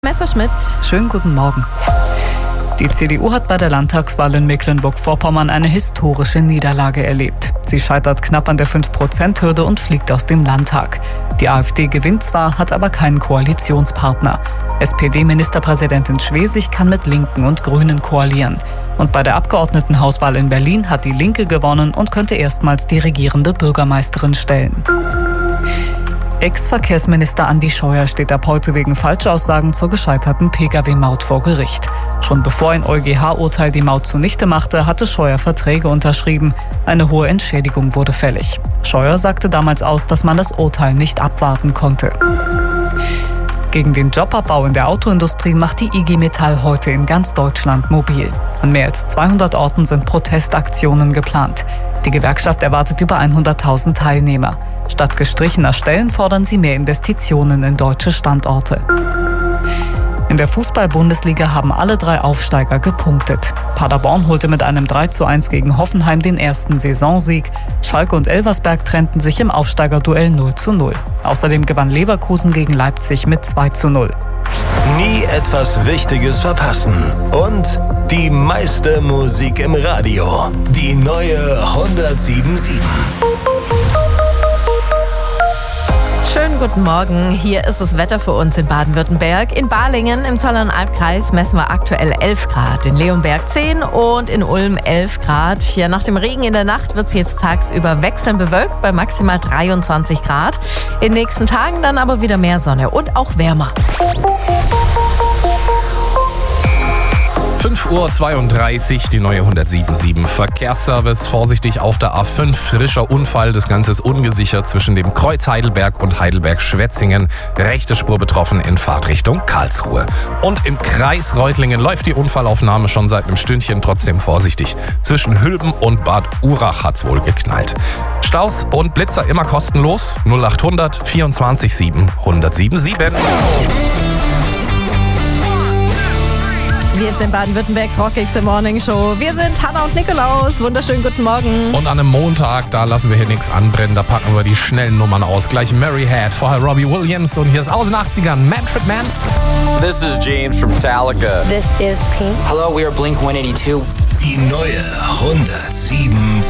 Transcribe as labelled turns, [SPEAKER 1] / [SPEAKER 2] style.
[SPEAKER 1] Messerschmidt.
[SPEAKER 2] Schönen guten Morgen. Die CDU hat bei der Landtagswahl in Mecklenburg-Vorpommern eine historische Niederlage erlebt. Sie scheitert knapp an der 5%-Hürde und fliegt aus dem Landtag. Die AfD gewinnt zwar, hat aber keinen Koalitionspartner. SPD-Ministerpräsidentin Schwesig kann mit Linken und Grünen koalieren. Und bei der Abgeordnetenhauswahl in Berlin hat die Linke gewonnen und könnte erstmals die regierende Bürgermeisterin stellen. Ex-Verkehrsminister Andi Scheuer steht ab heute wegen Falschaussagen zur gescheiterten Pkw-Maut vor Gericht. Schon bevor ein EuGH-Urteil die Maut zunichte machte, hatte Scheuer Verträge unterschrieben. Eine hohe Entschädigung wurde fällig. Scheuer sagte damals aus, dass man das Urteil nicht abwarten konnte. Gegen den Jobabbau in der Autoindustrie macht die IG Metall heute in ganz Deutschland mobil. An mehr als 200 Orten sind Protestaktionen geplant. Die Gewerkschaft erwartet über 100.000 Teilnehmer. Statt gestrichener Stellen fordern sie mehr Investitionen in deutsche Standorte. In der Fußball-Bundesliga haben alle 3 Aufsteiger gepunktet. Paderborn holte mit einem 3:1 gegen Hoffenheim den ersten Saisonsieg. Schalke und Elversberg trennten sich im Aufsteigerduell 0:0. Außerdem gewann Leverkusen gegen Leipzig mit 2:0.
[SPEAKER 3] Nie etwas Wichtiges verpassen. Und die meiste Musik im Radio. Die neue 107.7.
[SPEAKER 1] Schönen guten Morgen. Hier ist das Wetter für uns in Baden-Württemberg. In Balingen im Zollernalbkreis messen wir aktuell 11 Grad. In Leonberg 10 und in Ulm 11 Grad. Ja, nach dem Regen in der Nacht wird es jetzt tagsüber wechselnd bewölkt bei maximal 23 Grad. In den nächsten Tagen dann aber wieder mehr Sonne und auch wärmer.
[SPEAKER 4] 5:32 Uhr, die neue 107.7 Verkehrsservice. Vorsichtig auf der A5, frischer Unfall. Das Ganze ist ungesichert zwischen dem Kreuz Heidelberg und Heidelberg-Schwetzingen. Rechte Spur betroffen in Fahrtrichtung Karlsruhe. Und im Kreis Reutlingen läuft die Unfallaufnahme schon seit einem Stündchen. Trotzdem vorsichtig. Zwischen Hülben und Bad Urach hat's wohl geknallt. Staus und Blitzer immer kostenlos. 0800 24 7 107.7.
[SPEAKER 1] Wir sind Baden-Württembergs rockigste Morning Show. Wir sind Hannah und Nikolaus. Wunderschönen guten Morgen.
[SPEAKER 4] Und an einem Montag, da lassen wir hier nichts anbrennen. Da packen wir die schnellen Nummern aus. Gleich Mary Had, vorher Robbie Williams. Und hier ist aus den 80ern Manfred Mann.
[SPEAKER 5] This is James from Metallica.
[SPEAKER 6] This is Pink.
[SPEAKER 7] Hello, we are Blink-182.
[SPEAKER 3] Die neue 107.7.